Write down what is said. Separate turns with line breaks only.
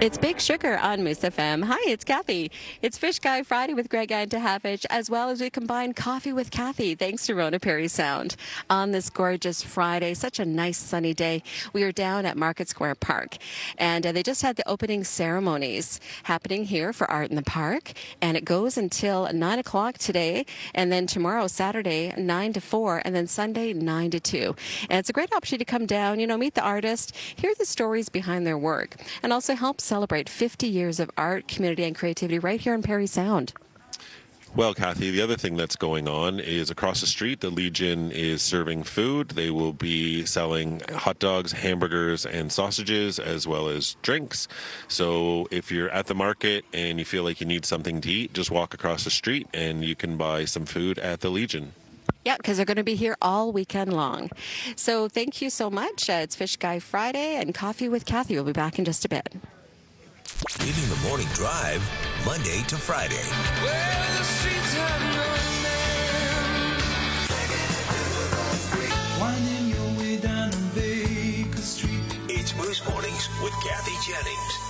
It's Big Sugar on Moose FM. Hi, it's Kathy. It's Fish Guy Friday with Greg and Tahavich, as well as we combine Coffee with Kathy, thanks to Rona Perry Sound. On this gorgeous Friday, such a nice sunny day, we are down at Market Square Park, and they just had the opening ceremonies happening here for Art in the Park, and it goes until 9 o'clock today, and then tomorrow, Saturday, 9 to 4, and then Sunday, 9 to 2. And it's a great opportunity to come down, meet the artist, hear the stories behind their work, and also help celebrate 50 years of art, community, and creativity right here in Perry Sound.
Well, Kathy, the other thing that's going on is across the street, the Legion is serving food. They will be selling hot dogs, hamburgers, and sausages, as well as drinks. So if you're at the market and you feel like you need something to eat, just walk across the street and you can buy some food at the Legion.
Yeah, because they're going to be here all weekend long. So thank you so much. It's Fish Guy Friday and Coffee with Kathy. We'll be back in just a bit.
Leading the morning drive, Monday to Friday.
Well, the streets have no name. Winding your way down on Baker Street.
It's Moose Mornings with Kathy Jennings.